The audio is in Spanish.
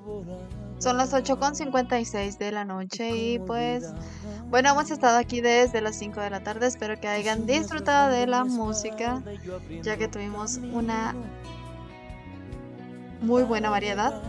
Son las 8:56 de la noche y pues, bueno, hemos estado aquí desde las 5 de la tarde. Espero que hayan disfrutado de la música, ya que tuvimos una muy buena variedad.